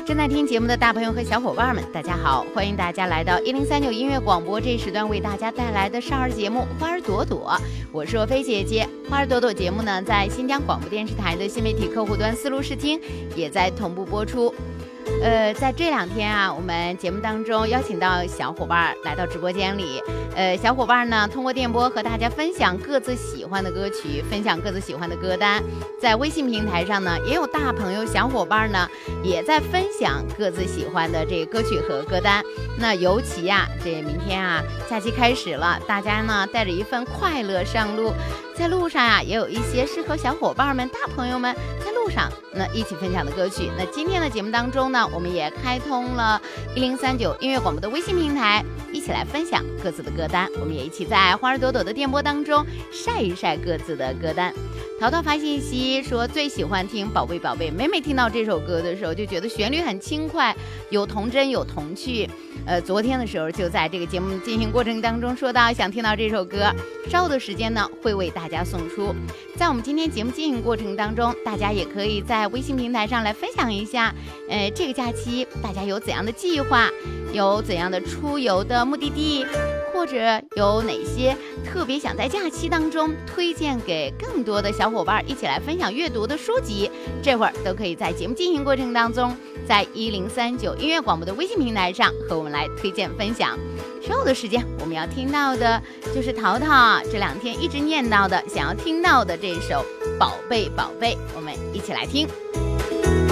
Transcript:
正在听节目的大朋友和小伙伴们，大家好，欢迎大家来到1039音乐广播这一时段为大家带来的少儿节目《花儿朵朵》，我是若飞姐姐。花儿朵朵节目呢，在新疆广播电视台的新媒体客户端思路视听也在同步播出。在这2天啊，我们节目当中邀请到小伙伴来到直播间里，小伙伴呢通过电波和大家分享各自喜欢的歌曲，分享各自喜欢的歌单。在微信平台上呢，也有大朋友小伙伴呢也在分享各自喜欢的这歌曲和歌单。那尤其啊，这明天啊假期开始了，大家呢带着一份快乐上路，在路上啊也有一些适合小伙伴们、大朋友们在路上那一起分享的歌曲。那今天的节目当中呢，我们也开通了1039音乐广播的微信平台，一起来分享各自的歌单。我们也一起在花儿朵朵的电波当中晒一晒各自的歌单。淘淘发信息说最喜欢听宝贝宝贝，每听到这首歌的时候就觉得旋律很轻快，有童真有童趣。昨天的时候就在这个节目进行过程当中说到想听到这首歌，稍后的时间呢会为大家送出。在我们今天节目进行过程当中，大家也可以在微信平台上来分享一下，这个假期大家有怎样的计划，有怎样的出游的目的地，或者有哪些特别想在假期当中推荐给更多的小伙伴一起来分享阅读的书籍，这会儿都可以在节目进行过程当中，在1039音乐广播的微信平台上和我们来推荐分享。稍后的时间我们要听到的就是淘淘这2天一直念叨的想要听到的这首宝贝宝贝，我们一起来听。